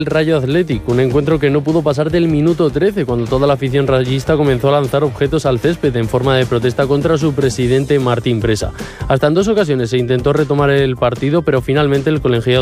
El Rayo Athletic, un encuentro que no pudo pasar del minuto 13, cuando toda la afición rayista comenzó a lanzar objetos al césped en forma de protesta contra su presidente Martín Presa. Hasta en 2 ocasiones se intentó retomar el partido, pero finalmente el colegiado